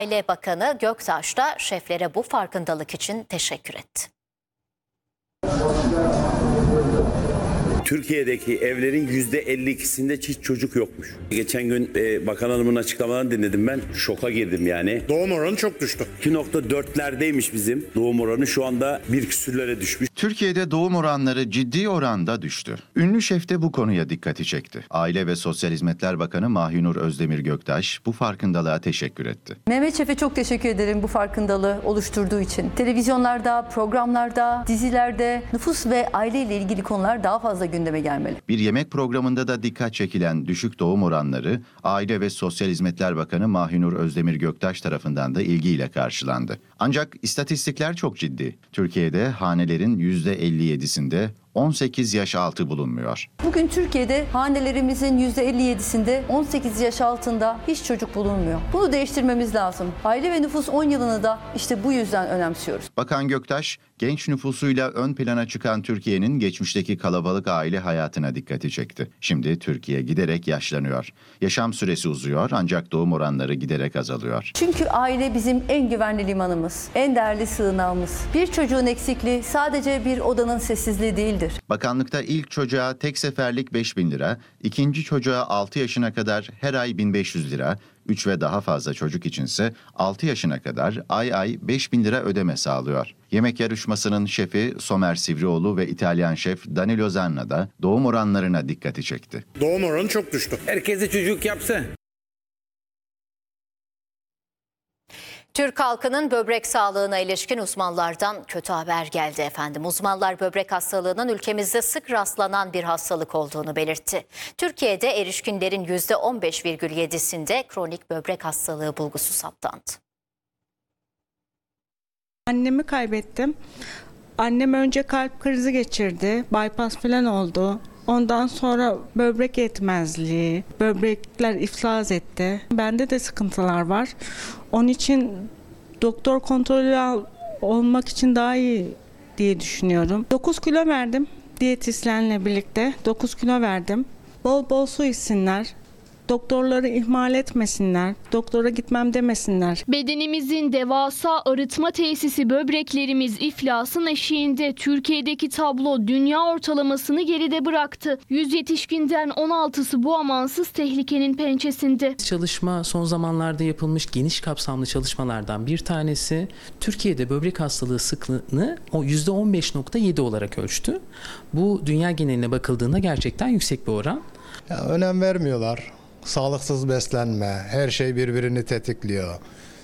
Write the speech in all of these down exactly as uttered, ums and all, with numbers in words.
Aile Bakanı Göktaş da şeflere bu farkındalık için teşekkür etti. Türkiye'deki evlerin yüzde elli ikisinde hiç çocuk yokmuş. Geçen gün e, Bakan Hanım'ın açıklamalarını dinledim ben. Şoka girdim yani. Doğum oranı çok düştü. iki nokta dörtlerdeymiş bizim doğum oranı. Şu anda bir küsürlere düşmüş. Türkiye'de doğum oranları ciddi oranda düştü. Ünlü şef de bu konuya dikkati çekti. Aile ve Sosyal Hizmetler Bakanı Mahinur Özdemir Göktaş bu farkındalığa teşekkür etti. Mehmet Şef'e çok teşekkür ederim bu farkındalığı oluşturduğu için. Televizyonlarda, programlarda, dizilerde nüfus ve aileyle ilgili konular daha fazla gündeme gelmeli. Bir yemek programında da dikkat çekilen düşük doğum oranları Aile ve Sosyal Hizmetler Bakanı Mahinur Özdemir Göktaş tarafından da ilgiyle karşılandı. Ancak istatistikler çok ciddi. Türkiye'de hanelerin yüzde elli yedisinde on sekiz yaş altı bulunmuyor. Bugün Türkiye'de hanelerimizin yüzde elli yedisinde on sekiz yaş altında hiç çocuk bulunmuyor. Bunu değiştirmemiz lazım. Aile ve nüfus on yılını da işte bu yüzden önemsiyoruz. Bakan Göktaş, genç nüfusuyla ön plana çıkan Türkiye'nin geçmişteki kalabalık aile hayatına dikkati çekti. Şimdi Türkiye giderek yaşlanıyor. Yaşam süresi uzuyor ancak doğum oranları giderek azalıyor. Çünkü aile bizim en güvenli limanımız, en değerli sığınağımız. Bir çocuğun eksikliği sadece bir odanın sessizliği değildir. Bakanlıkta ilk çocuğa tek seferlik beş bin lira, ikinci çocuğa altı yaşına kadar her ay bin beş yüz lira, üç ve daha fazla çocuk içinse altı yaşına kadar ay ay beş bin lira ödeme sağlıyor. Yemek yarışmasının şefi Somer Sivrioğlu ve İtalyan şef Danilo Zanna da doğum oranlarına dikkati çekti. Doğum oranı çok düştü. Herkese çocuk yapsa. Türk halkının böbrek sağlığına ilişkin uzmanlardan kötü haber geldi efendim. Uzmanlar böbrek hastalığının ülkemizde sık rastlanan bir hastalık olduğunu belirtti. Türkiye'de erişkinlerin yüzde on beş virgül yedisinde kronik böbrek hastalığı bulgusu saptandı. Annemi kaybettim. Annem önce kalp krizi geçirdi. Bypass falan oldu. Ondan sonra böbrek yetmezliği, böbrekler iflas etti. Bende de sıkıntılar var. Onun için doktor kontrolü al, olmak için daha iyi diye düşünüyorum. dokuz kilo verdim diyetisyenle birlikte. dokuz kilo verdim. Bol bol su içsinler. Doktorları ihmal etmesinler, doktora gitmem demesinler. Bedenimizin devasa arıtma tesisi böbreklerimiz iflasın eşiğinde. Türkiye'deki tablo dünya ortalamasını geride bıraktı. yüz yetişkinden on altısı bu amansız tehlikenin pençesinde. Çalışma son zamanlarda yapılmış geniş kapsamlı çalışmalardan bir tanesi Türkiye'de böbrek hastalığı sıklığını o yüzde on beş nokta yedi olarak ölçtü. Bu dünya geneline bakıldığında gerçekten yüksek bir oran. Ya, önem vermiyorlar. Sağlıksız beslenme, her şey birbirini tetikliyor.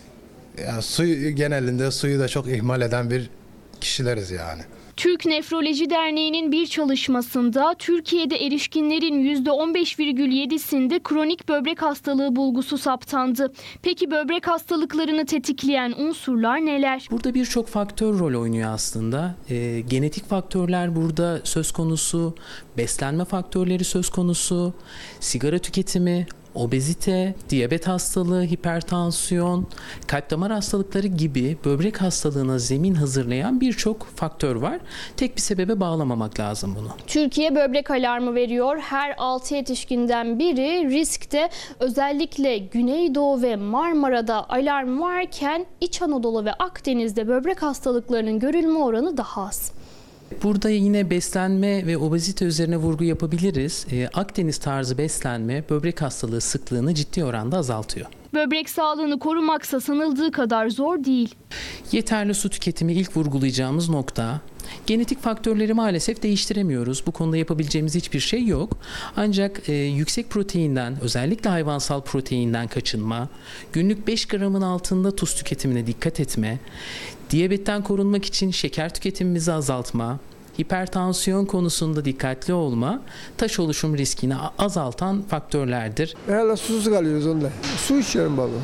Ya, suyu genelinde suyu da çok ihmal eden bir kişileriz yani. Türk Nefroloji Derneği'nin bir çalışmasında Türkiye'de erişkinlerin yüzde on beş virgül yedisinde kronik böbrek hastalığı bulgusu saptandı. Peki böbrek hastalıklarını tetikleyen unsurlar neler? Burada birçok faktör rol oynuyor aslında. E, genetik faktörler burada söz konusu, beslenme faktörleri söz konusu, sigara tüketimi, obezite, diyabet hastalığı, hipertansiyon, kalp damar hastalıkları gibi böbrek hastalığına zemin hazırlayan birçok faktör var. Tek bir sebebe bağlamamak lazım bunu. Türkiye böbrek alarmı veriyor. Her altı yetişkinden biri riskte. Özellikle Güneydoğu ve Marmara'da alarm varken İç Anadolu ve Akdeniz'de böbrek hastalıklarının görülme oranı daha az. Burada yine beslenme ve obezite üzerine vurgu yapabiliriz. Ee, Akdeniz tarzı beslenme böbrek hastalığı sıklığını ciddi oranda azaltıyor. Böbrek sağlığını korumaksa sanıldığı kadar zor değil. Yeterli su tüketimi ilk vurgulayacağımız nokta. Genetik faktörleri maalesef değiştiremiyoruz. Bu konuda yapabileceğimiz hiçbir şey yok. Ancak e, yüksek proteinden, özellikle hayvansal proteinden kaçınma, günlük beş gramın altında tuz tüketimine dikkat etme, diyabetten korunmak için şeker tüketimimizi azaltma, hipertansiyon konusunda dikkatli olma, taş oluşum riskini azaltan faktörlerdir. Herhalde susuz kalıyoruz onda. Su içiyorum baba.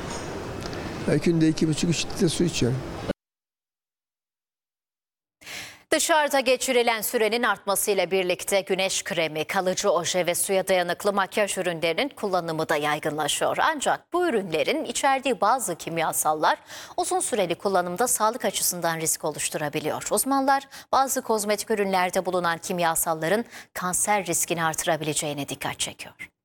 Günde iki buçuk üç litre su içiyorum. Dışarıda geçirilen sürenin artmasıyla birlikte güneş kremi, kalıcı oje ve suya dayanıklı makyaj ürünlerinin kullanımı da yaygınlaşıyor. Ancak bu ürünlerin içerdiği bazı kimyasallar uzun süreli kullanımda sağlık açısından risk oluşturabiliyor. Uzmanlar bazı kozmetik ürünlerde bulunan kimyasalların kanser riskini artırabileceğine dikkat çekiyor.